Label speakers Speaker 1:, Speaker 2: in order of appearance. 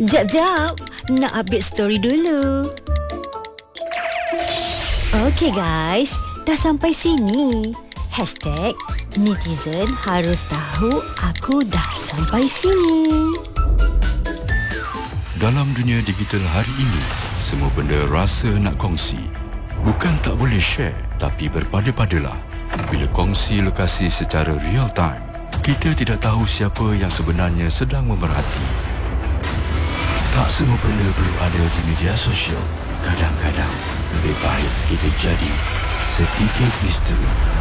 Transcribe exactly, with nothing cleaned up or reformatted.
Speaker 1: Jap, jap. Nak update story dulu. Okay guys, dah sampai sini. Hashtag netizen harus tahu aku dah sampai sini.
Speaker 2: Dalam dunia digital hari ini, semua benda rasa nak kongsi. Bukan tak boleh share, tapi berpada-padalah. Bila kongsi lokasi secara real time, kita tidak tahu siapa yang sebenarnya sedang memerhati. Tak semua benda perlu ada di media sosial. Kadang-kadang lebih baik kita jadi sedikit misteri